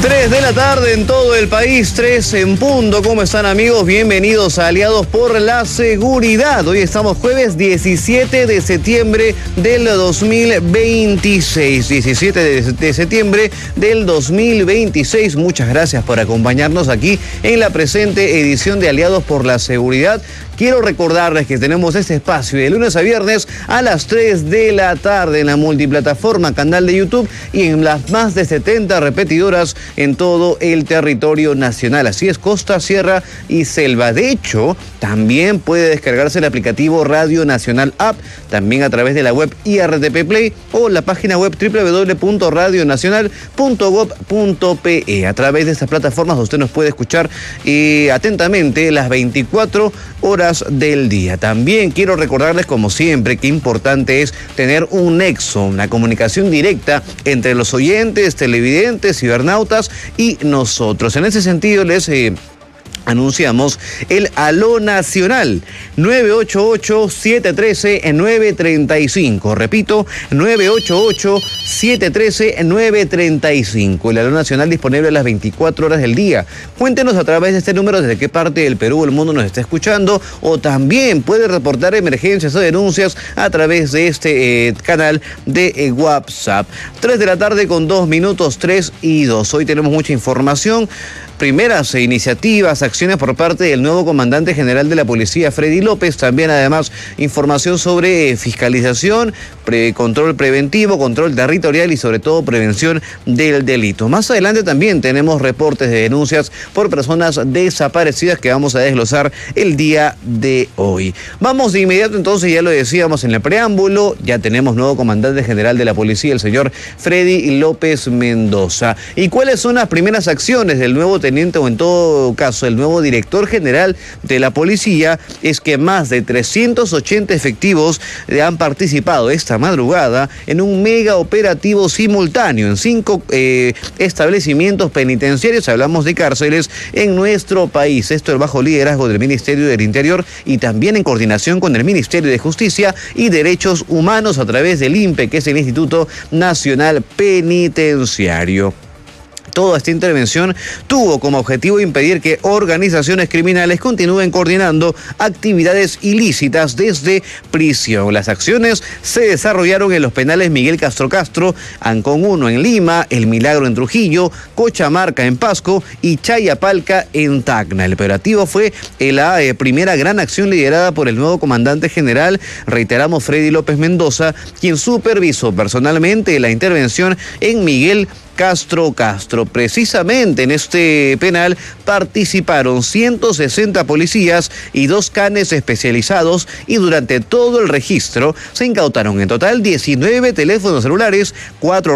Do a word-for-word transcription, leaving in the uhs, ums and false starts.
tres de la tarde en todo el país, tres en punto. ¿Cómo están, amigos? Bienvenidos a Aliados por la Seguridad. Hoy estamos jueves diecisiete de septiembre del dos mil veintiséis. diecisiete de septiembre del dos mil veintiséis. Muchas gracias por acompañarnos aquí en la presente edición de Aliados por la Seguridad. Quiero recordarles que tenemos este espacio de lunes a viernes a las tres de la tarde en la multiplataforma, canal de YouTube y en las más de setenta repetidoras en todo el territorio nacional. Así es, costa, sierra y selva. De hecho, también puede descargarse el aplicativo Radio Nacional App, también a través de la web I R T P Play o la página web doble u doble u doble u punto radio nacional punto gob punto pe. A través de estas plataformas usted nos puede escuchar eh, atentamente las veinticuatro horas del día. También quiero recordarles, como siempre, que importante es tener un nexo, una comunicación directa entre los oyentes, televidentes, cibernautas y nosotros. En ese sentido, les eh, anunciamos el Aló Nacional, nueve ocho ocho, siete uno tres, nueve tres cinco. Repito, nueve ocho ocho, siete uno tres, nueve tres cinco. El Aló Nacional disponible a las veinticuatro horas del día. Cuéntenos a través de este número desde qué parte del Perú o el mundo nos está escuchando, o también puede reportar emergencias o denuncias a través de este eh, canal de eh, WhatsApp. tres de la tarde con dos minutos, tres y dos. Hoy tenemos mucha información. Primeras iniciativas, acciones por parte del nuevo comandante general de la policía, Freddy López. También, además, información sobre fiscalización, pre control preventivo, control territorial y, sobre todo, prevención del delito. Más adelante también tenemos reportes de denuncias por personas desaparecidas que vamos a desglosar el día de hoy. Vamos de inmediato, entonces, ya lo decíamos en el preámbulo, ya tenemos nuevo comandante general de la policía, el señor Freddy López Mendoza. ¿Y cuáles son las primeras acciones del nuevo teniente, o en todo caso el nuevo director general de la policía? Es que más de trescientos ochenta efectivos han participado esta madrugada en un mega operativo simultáneo en cinco eh, establecimientos penitenciarios, hablamos de cárceles, en nuestro país. Esto es bajo liderazgo del Ministerio del Interior y también en coordinación con el Ministerio de Justicia y Derechos Humanos a través del I N P E, que es el Instituto Nacional Penitenciario. Toda esta intervención tuvo como objetivo impedir que organizaciones criminales continúen coordinando actividades ilícitas desde prisión. Las acciones se desarrollaron en los penales Miguel Castro Castro, Ancón uno en Lima, El Milagro en Trujillo, Cochamarca en Pasco y Chayapalca en Tacna. El operativo fue la eh, primera gran acción liderada por el nuevo comandante general, reiteramos, Freddy López Mendoza, quien supervisó personalmente la intervención en Miguel Castro Castro. Precisamente en este penal participaron ciento sesenta policías y dos canes especializados, y durante todo el registro se incautaron en total diecinueve teléfonos celulares, cuatro